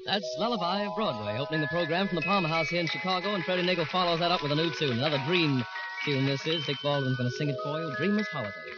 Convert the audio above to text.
That's Lullaby of Broadway, opening the program from the Palmer House here in Chicago, and Freddie Nagel follows that up with a new tune, another dream tune this is. Dick Baldwin's going to sing it for you, Dreamer's Holiday.